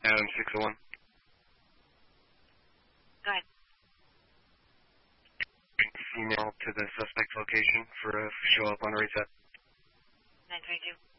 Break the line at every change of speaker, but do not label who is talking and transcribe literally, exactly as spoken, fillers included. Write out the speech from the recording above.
Adam six oh one.
Go ahead.
Email to the suspect's location for a show up on a reset.
nine twenty-two.